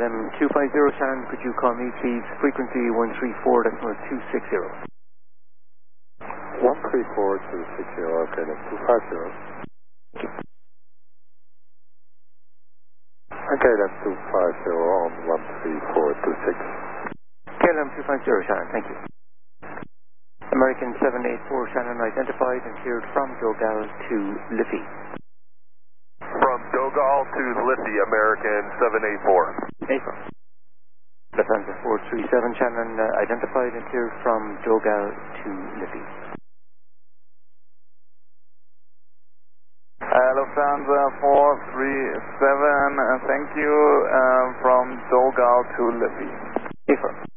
250 Shannon, could you call me please? Frequency 134.260. 134.260, okay, then 250. Okay, then 250 on 13426. KLM 250 Shannon, thank you. American 784 Shannon identified and cleared from Dogal to Liffey. From Dogal to Liffey, American 784. April. Lufthansa 437 Shannon identified and cleared from Dogal to Liffey. Lufthansa 437, thank you, from Dogal to Liffey. April.